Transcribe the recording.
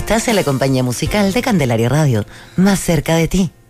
Estás en la compañía musical de Candelaria Radio, más cerca de ti.